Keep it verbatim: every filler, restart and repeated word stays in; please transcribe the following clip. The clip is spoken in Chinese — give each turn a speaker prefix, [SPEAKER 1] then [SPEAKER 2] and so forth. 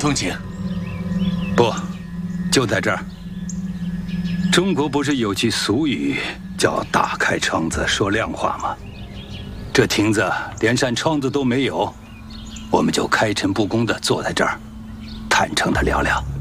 [SPEAKER 1] 风景。
[SPEAKER 2] 不，就在这儿。中国不是有句俗语叫“打开窗子说亮话”吗？这亭子连扇窗子都没有，我们就开诚布公地坐在这儿，坦诚地聊聊。